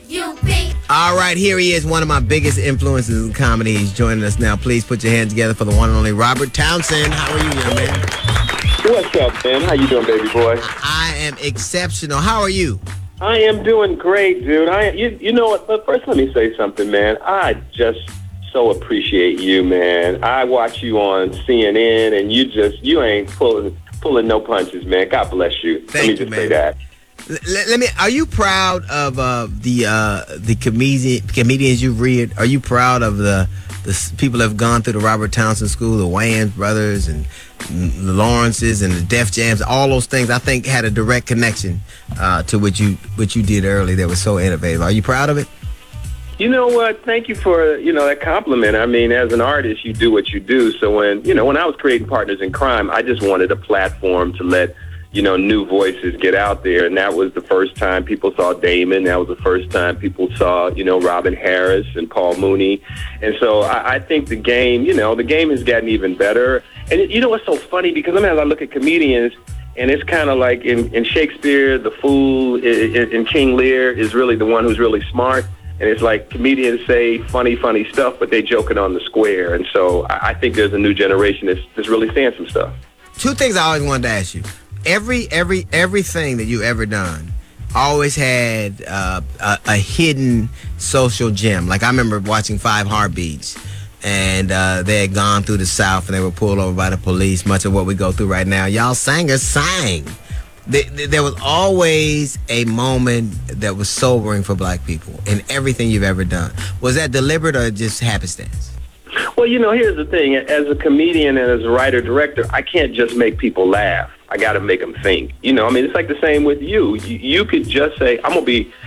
All right, here he is, one of my biggest influences in comedy. He's joining us now. Please put your hands together for the one and only Robert Townsend. How are you, young man? What's up, man? How you doing, baby boy? I am exceptional. How are you? I am doing great, dude. You know what? But first, let me say something, man. I just so appreciate you, man. I watch you on CNN, and you ain't pulling no punches, man. God bless you. Thank let me you, just man. say that. Let me. Are you proud of the comedians you've reared? Are you proud of the people that have gone through the Robert Townsend School, the Wayans brothers and the Lawrences and the Def Jams? All those things I think had a direct connection to what you did early that was so innovative. Are you proud of it? You know what? Thank you for that compliment. I mean, as an artist, you do what you do. So when I was creating Partners in Crime, I just wanted a platform to let new voices get out there. And that was the first time people saw Damon. That was the first time people saw, Robin Harris and Paul Mooney. And so I think the game has gotten even better. And what's so funny? Because as I look at comedians, and it's kind of like in Shakespeare, the fool in King Lear is really the one who's really smart. And it's like comedians say funny stuff, but they joking on the square. And so I think there's a new generation that's really saying some stuff. Two things I always wanted to ask you. Everything that you ever done always had a hidden social gem. Like I remember watching Five Heartbeats, and they had gone through the South and they were pulled over by the police. Much of what we go through right now, y'all singers sang. There was always a moment that was sobering for black people in everything you've ever done. Was that deliberate or just happenstance? Well, here's the thing. As a comedian and as a writer-director, I can't just make people laugh. I got to make them think. It's like the same with you. You could just say, I'm going to be